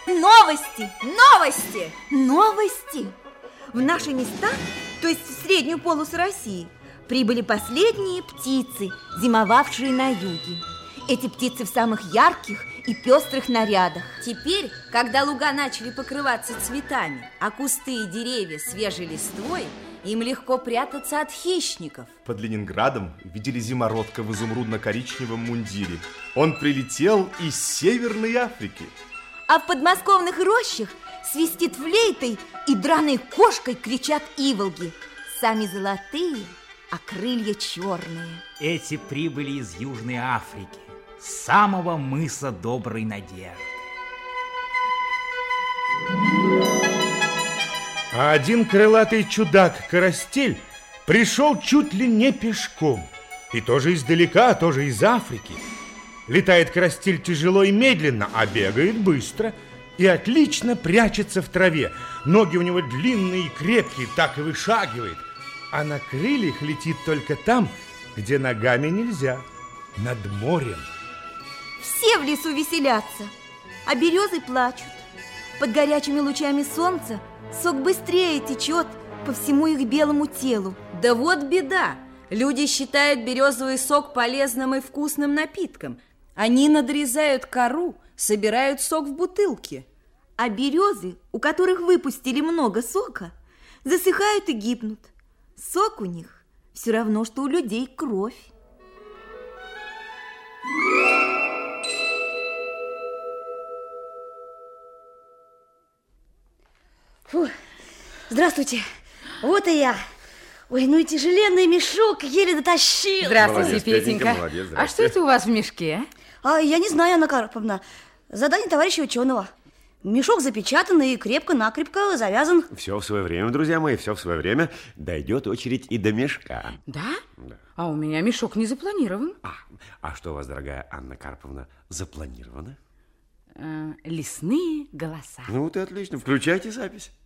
Новости! Новости! Новости! В наши места, то есть в среднюю полосу России, прибыли последние птицы, зимовавшие на юге. Эти птицы в самых ярких и пестрых нарядах. Теперь, когда луга начали покрываться цветами, а кусты и деревья свежей листвой, им легко прятаться от хищников. Под Ленинградом видели зимородка в изумрудно-коричневом мундире. Он прилетел из Северной Африки. А в подмосковных рощах свистит флейтой и драной кошкой кричат иволги. Сами золотые, а крылья черные. Эти прибыли из Южной Африки, с самого мыса Доброй Надежды. А один крылатый чудак-карастель пришел чуть ли не пешком. И тоже издалека, тоже из Африки. Летает карастель тяжело и медленно, а бегает быстро и отлично прячется в траве. Ноги у него длинные и крепкие, так и вышагивает. А на крыльях летит только там, где ногами нельзя, над морем. Все в лесу веселятся, а березы плачут. Под горячими лучами солнца сок быстрее течет по всему их белому телу. Да вот беда! Люди считают березовый сок полезным и вкусным напитком. Они надрезают кору, собирают сок в бутылке. А березы, у которых выпустили много сока, засыхают и гибнут. Сок у них все равно, что у людей кровь. Фу. Здравствуйте, вот и я. Ой, ну и тяжеленный мешок еле дотащил. Здравствуйте, Молодец, Петенька. молодец, А что это у вас в мешке? Я не знаю, Анна Карповна. Задание товарища ученого. Мешок запечатан и крепко-накрепко завязан. Все в свое время, друзья мои, все в свое время. Дойдет очередь и до мешка. Да? Да. А у меня мешок не запланирован. А что у вас, дорогая Анна Карповна, запланировано? Лесные голоса. Ну, вот и отлично. Включайте запись.